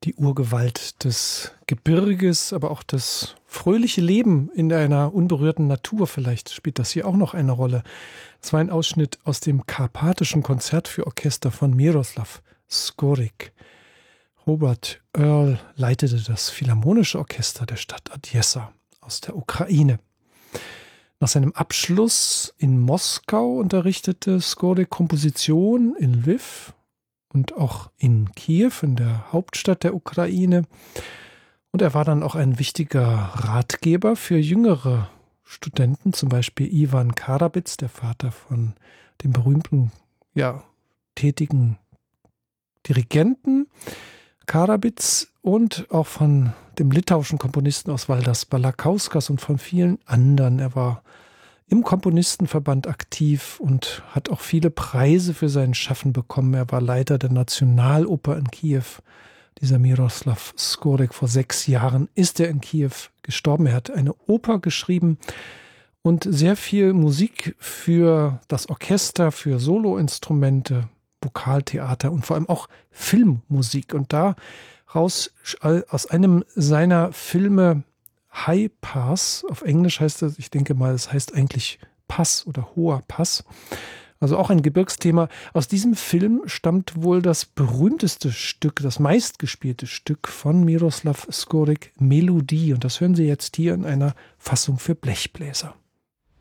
Die Urgewalt des Gebirges, aber auch das fröhliche Leben in einer unberührten Natur, vielleicht spielt das hier auch noch eine Rolle. Es war ein Ausschnitt aus dem Karpatischen Konzert für Orchester von Miroslav Skorik. Robert Earl leitete das Philharmonische Orchester der Stadt Odessa aus der Ukraine. Nach seinem Abschluss in Moskau unterrichtete Skorik Komposition in Lviv und auch in Kiew, in der Hauptstadt der Ukraine. Und er war dann auch ein wichtiger Ratgeber für jüngere Studenten, zum Beispiel Iwan Karabits, der Vater von dem berühmten, tätigen Dirigenten Karabits, und auch von dem litauischen Komponisten Osvaldas Balakauskas und von vielen anderen. Er war im Komponistenverband aktiv und hat auch viele Preise für sein Schaffen bekommen. Er war Leiter der Nationaloper in Kiew. Dieser Miroslav Skorik, vor 6 Jahren ist er in Kiew gestorben. Er hat eine Oper geschrieben und sehr viel Musik für das Orchester, für Soloinstrumente, Vokaltheater und vor allem auch Filmmusik. Und daraus, aus einem seiner Filme, High Pass, auf Englisch heißt das, ich denke mal, es heißt eigentlich Pass oder hoher Pass, also auch ein Gebirgsthema. Aus diesem Film stammt wohl das berühmteste Stück, das meistgespielte Stück von Miroslav Skorik, Melodie. Und das hören Sie jetzt hier in einer Fassung für Blechbläser.